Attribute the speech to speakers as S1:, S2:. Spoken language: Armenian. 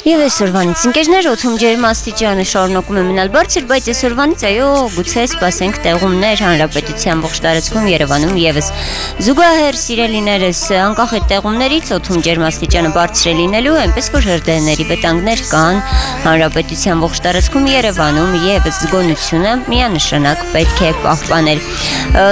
S1: Եվ այսօրվանից ընկերներ օդում ջերմաստիճանը շարունակում է մնալ բարձր, բայց այսօրվանից այո, գուցե սպասենք տեղումներ հանրապետության ողջ տարածքում Երևանում եւս զուգահեռ սիրելիներս անկախ այդ տեղումներից օդում ջերմաստիճանը բարձր է լինելու, այնպես որ հրդեհների վտանգներ կան հանրապետության ողջ տարածքում Երևանում եւ զգոնությունը միանշանակ պետք է պահպանել։